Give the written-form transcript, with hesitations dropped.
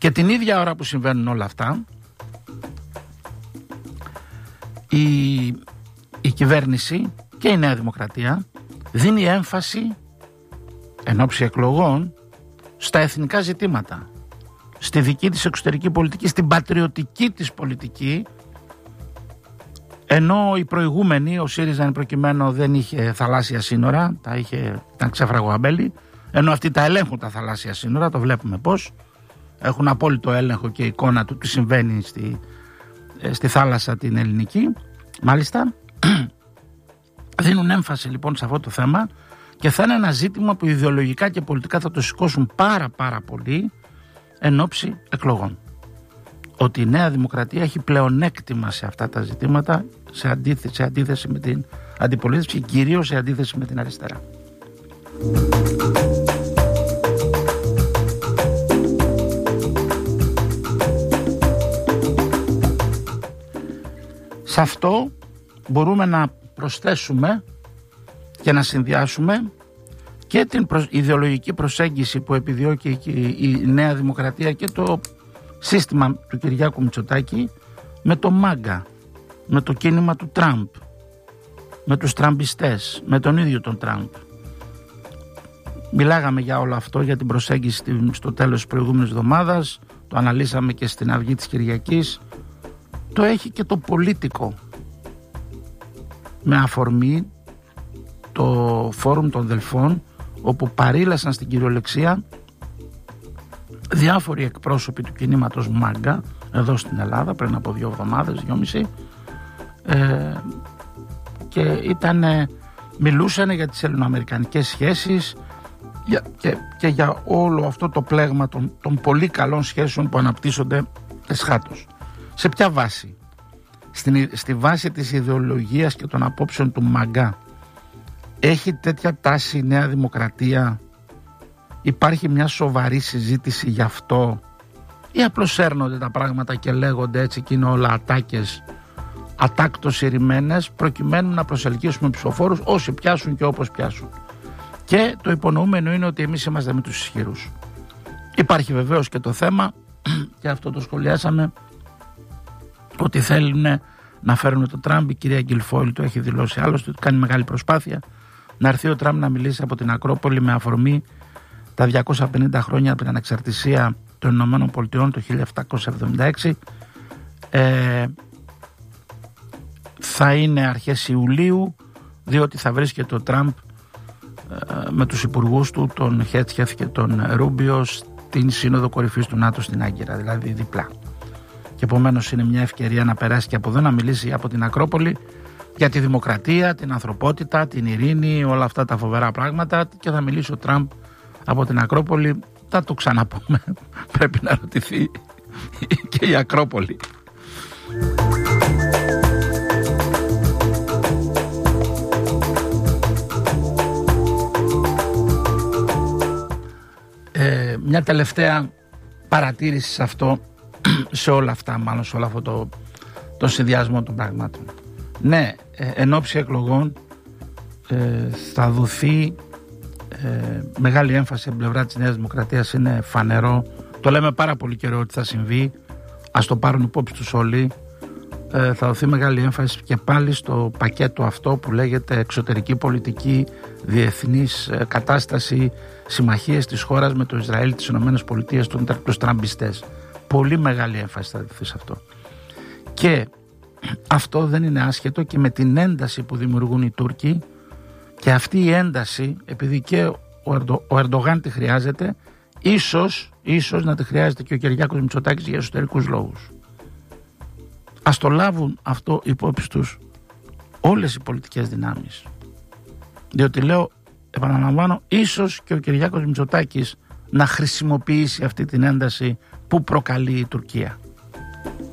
Και την ίδια ώρα που συμβαίνουν όλα αυτά, η κυβέρνηση και η Νέα Δημοκρατία δίνει έμφαση εν ώψη εκλογών στα εθνικά ζητήματα, στη δική της εξωτερική πολιτική, στην πατριωτική της πολιτική, ενώ η προηγούμενη, ο ΣΥΡΙΖΑ εν προκειμένου, δεν είχε θαλάσσια σύνορα, ήταν ξέφραγο αμπέλι, ενώ αυτοί τα ελέγχουν τα θαλάσσια σύνορα, το βλέπουμε πώς, έχουν απόλυτο έλεγχο και εικόνα του τι συμβαίνει στη θάλασσα την ελληνική, μάλιστα. Δίνουν έμφαση λοιπόν σε αυτό το θέμα και θα είναι ένα ζήτημα που ιδεολογικά και πολιτικά θα το σηκώσουν πάρα πολύ εν ώψη εκλογών. Ότι η Νέα Δημοκρατία έχει πλεονέκτημα σε αυτά τα ζητήματα σε αντίθεση με την αντιπολίτευση και κυρίως σε αντίθεση με την αριστερά. Σε αυτό μπορούμε να προσθέσουμε και να συνδυάσουμε και την ιδεολογική προσέγγιση που επιδιώκει η Νέα Δημοκρατία και το σύστημα του Κυριάκου Μητσοτάκη με το ΜΑΓΚΑ, με το κίνημα του Τραμπ, με τους τραμπιστές, με τον ίδιο τον Τραμπ. Μιλάγαμε για όλο αυτό, για την προσέγγιση στο τέλος της προηγούμενης εβδομάδας, το αναλύσαμε και στην Αυγή της Κυριακής. Το έχει και το πολίτικο, με αφορμή το Φόρουμ των Δελφών, όπου παρήλασαν στην κυριολεξία διάφοροι εκπρόσωποι του κινήματος ΜΑΓΚΑ εδώ στην Ελλάδα πριν από 2 εβδομάδες, 2,5, και μιλούσαν για τις ελληνοαμερικανικές σχέσεις και για όλο αυτό το πλέγμα των πολύ καλών σχέσεων που αναπτύσσονται εσχάτως. Σε ποια βάση? Στη βάση της ιδεολογίας και των απόψεων του ΜΑΓΚΑ. Έχει τέτοια τάση η Νέα Δημοκρατία? Υπάρχει μια σοβαρή συζήτηση γι' αυτό, ή απλώς έρνονται τα πράγματα και λέγονται έτσι και είναι όλα ατάκες, ατάκτως ηρημένες, προκειμένου να προσελκύσουμε ψηφοφόρους όσοι πιάσουν και όπως πιάσουν? Και το υπονοούμενο είναι ότι εμείς είμαστε με τους ισχυρούς. Υπάρχει βεβαίως και το θέμα, και αυτό το σχολιάσαμε, ότι θέλουν να φέρουν τον Τραμπ. Η κυρία Γκιλφόιλ το έχει δηλώσει άλλωστε, ότι κάνει μεγάλη προσπάθεια να έρθει ο Τραμπ να μιλήσει από την Ακρόπολη με αφορμή τα 250 χρόνια από την ανεξαρτησία των Ηνωμένων Πολιτειών το 1776. Θα είναι αρχές Ιουλίου, διότι θα βρίσκεται ο Τραμπ με τους υπουργούς του, τον Χέτσχεφ και τον Ρούμπιο, στην Σύνοδο Κορυφής του ΝΑΤΟ στην Άγκυρα, δηλαδή διπλά. Και επομένως είναι μια ευκαιρία να περάσει και από εδώ, να μιλήσει από την Ακρόπολη για τη δημοκρατία, την ανθρωπότητα, την ειρήνη, όλα αυτά τα φοβερά πράγματα, και θα μιλήσει ο Τραμπ από την Ακρόπολη. Θα το ξαναπούμε, πρέπει να ρωτηθεί και η Ακρόπολη. Μια τελευταία παρατήρηση σε αυτό, σε όλα αυτά, μάλλον σε όλο αυτό το συνδυασμό των πραγμάτων. Ναι, εν ώψη εκλογών θα δοθεί μεγάλη έμφαση από πλευρά της Νέας Δημοκρατίας, είναι φανερό. Το λέμε πάρα πολύ καιρό ότι θα συμβεί, ας το πάρουν υπόψη τους όλοι. Θα δοθεί μεγάλη έμφαση και πάλι στο πακέτο αυτό που λέγεται εξωτερική πολιτική, διεθνής κατάσταση, συμμαχίες της χώρας με το Ισραήλ, τις ΗΠΑ, τους τραμπιστές. Πολύ μεγάλη έμφαση θα δοθεί σε αυτό. Και αυτό δεν είναι άσχετο και με την ένταση που δημιουργούν οι Τούρκοι, και αυτή η ένταση, επειδή και ο Ερντογάν τη χρειάζεται, ίσως να τη χρειάζεται και ο Κυριάκος Μητσοτάκης για εσωτερικούς λόγους. Ας το λάβουν αυτό υπόψη τους όλες οι πολιτικές δυνάμεις. Διότι λέω, επαναλαμβάνω, ίσως και ο Κυριάκος Μητσοτάκης να χρησιμοποιήσει αυτή την ένταση που προκαλεί η Τουρκία.